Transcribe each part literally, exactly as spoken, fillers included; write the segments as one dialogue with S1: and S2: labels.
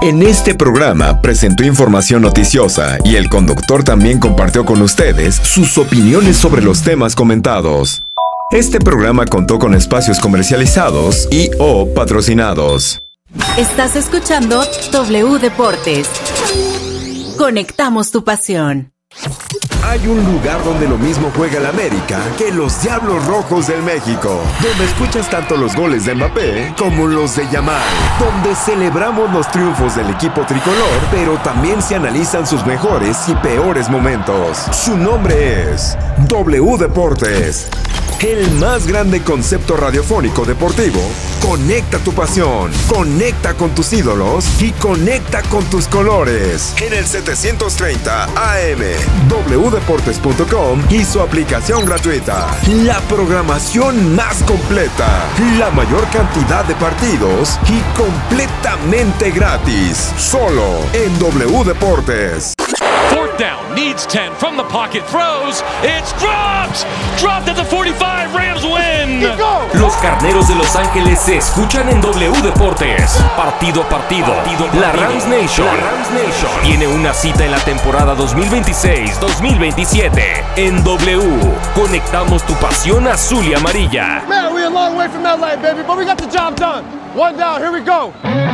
S1: En este programa presentó información noticiosa y el conductor también compartió con ustedes sus opiniones sobre los temas comentados. Este programa contó con espacios comercializados y o patrocinados.
S2: Estás escuchando W Deportes. Conectamos tu pasión.
S1: Hay un lugar donde lo mismo juega el América que los Diablos Rojos del México, donde escuchas tanto los goles de Mbappé como los de Yamal, donde celebramos los triunfos del equipo tricolor, pero también se analizan sus mejores y peores momentos. Su nombre es W Deportes, el más grande concepto radiofónico deportivo. Conecta tu pasión, conecta con tus ídolos y conecta con tus colores. En el setecientos treinta A M, w deportes punto com y su aplicación gratuita. La programación más completa, la mayor cantidad de partidos y completamente gratis. Solo en W Deportes.
S3: Fourth down, needs ten, from the pocket, throws, it's dropped! Dropped at the forty-five, Rams win!
S4: Los Carneros de Los Ángeles se escuchan en W Deportes. Partido a partido, partido, partido. La Rams Nation, la Rams Nation tiene una cita en la temporada dos mil veintiséis dos mil veintisiete. En W, conectamos tu pasión azul y amarilla.
S5: Man, we're a long way from that light, baby, but we got the job done. One down, here we go.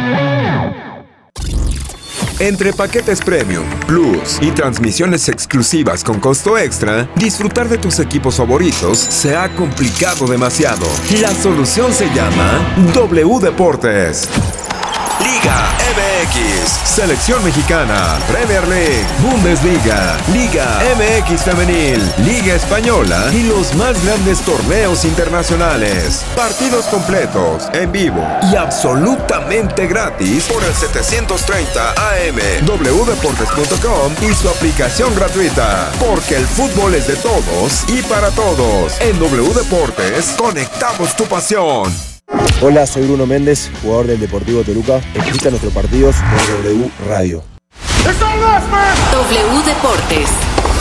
S1: Entre paquetes premium, plus y transmisiones exclusivas con costo extra, disfrutar de tus equipos favoritos se ha complicado demasiado. La solución se llama W Deportes. Liga M X, Selección Mexicana, Premier League, Bundesliga, Liga M X Femenil, Liga Española y los más grandes torneos internacionales. Partidos completos, en vivo y absolutamente gratis por el setecientos treinta A M, w deportes punto com y su aplicación gratuita. Porque el fútbol es de todos y para todos. En W Deportes, conectamos tu pasión.
S6: Hola, soy Bruno Méndez, jugador del Deportivo Toluca. Escucha nuestros partidos por W Radio.
S2: W Deportes.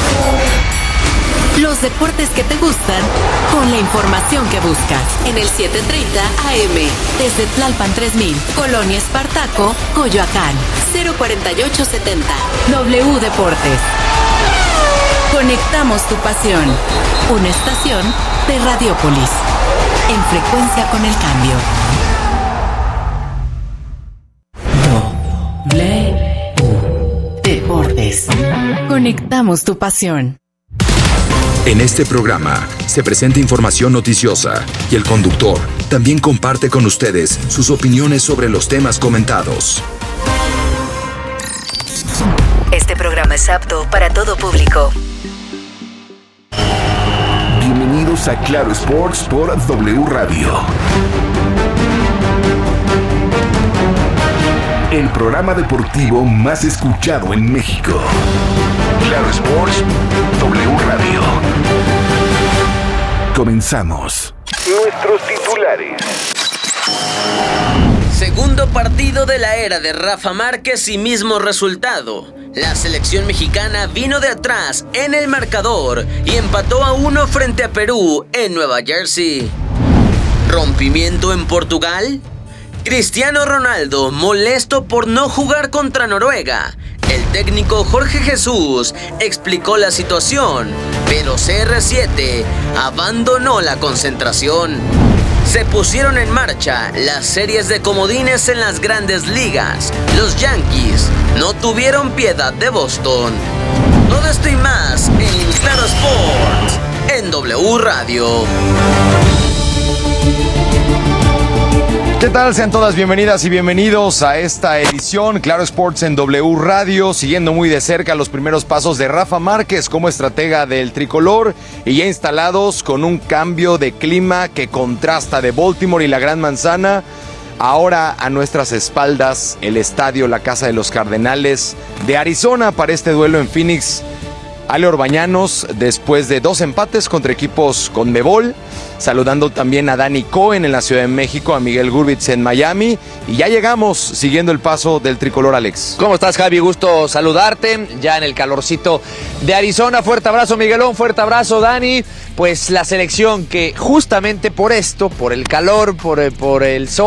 S2: Los deportes que te gustan con la información que buscas. En el setecientos treinta A M, desde Tlalpan tres mil, Colonia Espartaco, Coyoacán, cero cuarenta y ocho setenta. W Deportes. Conectamos tu pasión. Una estación de Radiópolis. En frecuencia con el cambio. W Deportes. Conectamos tu pasión.
S7: En este programa se presenta información noticiosa y el conductor también comparte con ustedes sus opiniones sobre los temas comentados.
S2: Este programa es apto para todo público.
S8: Bienvenidos a Claro Sports por W Radio. El programa deportivo más escuchado en México. Claro Sports, W Radio. Comenzamos. Nuestros titulares.
S9: Segundo partido de la era de Rafa Márquez y mismo resultado. La selección mexicana vino de atrás en el marcador y empató a uno frente a Perú en Nueva Jersey. ¿Rompimiento en Portugal? Cristiano Ronaldo molesto por no jugar contra Noruega. El técnico Jorge Jesús explicó la situación, pero C R siete abandonó la concentración. Se pusieron en marcha las series de comodines en las grandes ligas. Los Yankees no tuvieron piedad de Boston. Todo esto y más en Claro Sports, en W Radio.
S10: ¿Qué tal? Sean todas bienvenidas y bienvenidos a esta edición Claro Sports en W Radio, siguiendo muy de cerca los primeros pasos de Rafa Márquez como estratega del tricolor y ya instalados con un cambio de clima que contrasta de Baltimore y la Gran Manzana. Ahora a nuestras espaldas el estadio La Casa de los Cardenales de Arizona para este duelo en Phoenix. Ale Orbañanos, después de dos empates contra equipos CONMEBOL, saludando también a Dani Cohen en la Ciudad de México, a Miguel Gurbitz en Miami, y ya llegamos siguiendo el paso del tricolor, Alex.
S11: ¿Cómo estás, Javi? Gusto saludarte, ya en el calorcito de Arizona. Fuerte abrazo, Miguelón, fuerte abrazo, Dani. Pues la selección que justamente por esto, por el calor, por, por el sol,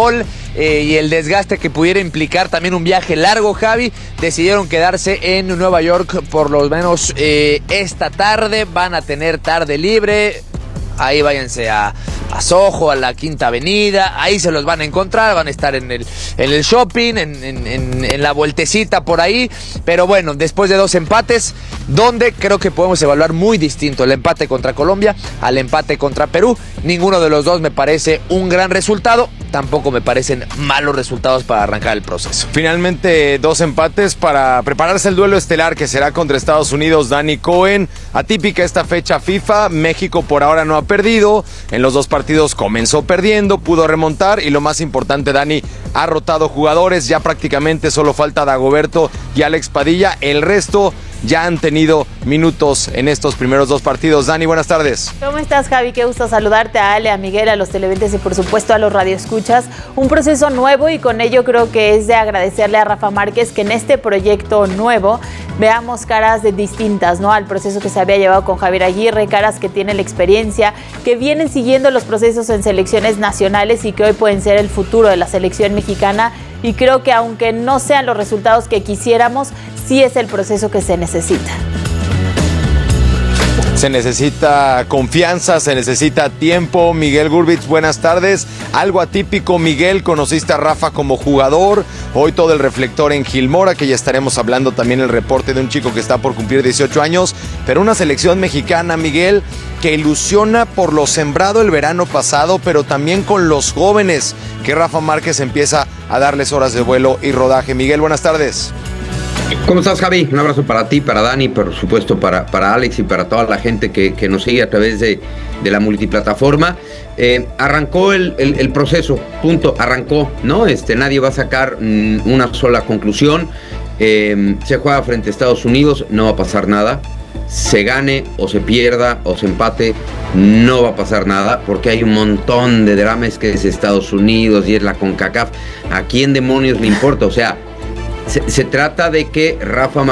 S11: eh, y el desgaste que pudiera implicar también un viaje largo, Javi, decidieron quedarse en Nueva York por lo menos eh, esta tarde. Van a tener tarde libre. Ahí váyanse a, a Soho, a la Quinta Avenida, ahí se los van a encontrar, van a estar en el, en el shopping, en, en, en, en la vueltecita por ahí, pero bueno, después de dos empates, donde creo que podemos evaluar muy distinto el empate contra Colombia al empate contra Perú. Ninguno de los dos me parece un gran resultado, tampoco me parecen malos resultados para arrancar el proceso.
S10: Finalmente, dos empates para prepararse el duelo estelar que será contra Estados Unidos. Dani Cohen, atípica esta fecha FIFA, México por ahora no ha perdido, en los dos partidos comenzó perdiendo, pudo remontar y lo más importante, Dani, ha rotado jugadores, ya prácticamente solo falta Dagoberto y Alex Padilla, el resto ya han tenido minutos en estos primeros dos partidos. Dani, buenas tardes.
S12: ¿Cómo estás, Javi? Qué gusto saludarte, a Ale, a Miguel, a los televidentes y por supuesto a los radioescuchas. Un proceso nuevo y con ello creo que es de agradecerle a Rafa Márquez que en este proyecto nuevo veamos caras de distintas, ¿no? Al proceso que se había llevado con Javier Aguirre, caras que tienen la experiencia, que vienen siguiendo los procesos en selecciones nacionales y que hoy pueden ser el futuro de la selección mexicana. Y creo que aunque no sean los resultados que quisiéramos, sí es el proceso que se necesita.
S10: Se necesita confianza, se necesita tiempo. Miguel Gurbitz, buenas tardes. Algo atípico, Miguel, conociste a Rafa como jugador, hoy todo el reflector en Gilmora, que ya estaremos hablando también el reporte de un chico que está por cumplir dieciocho años, pero una selección mexicana, Miguel, que ilusiona por lo sembrado el verano pasado, pero también con los jóvenes, que Rafa Márquez empieza a darles horas de vuelo y rodaje. Miguel, buenas tardes.
S13: ¿Cómo estás, Javi? Un abrazo para ti, para Dani, por supuesto para, para Alex y para toda la gente que, que nos sigue a través de, de la multiplataforma. Eh, arrancó el, el, el proceso, punto, arrancó, ¿no? Este, nadie va a sacar mm, una sola conclusión. Eh, se juega frente a Estados Unidos, no va a pasar nada. Se gane o se pierda o se empate, no va a pasar nada, porque hay un montón de dramas que es Estados Unidos y es la CONCACAF. ¿A quién demonios le importa? O sea, Se, se trata de que Rafa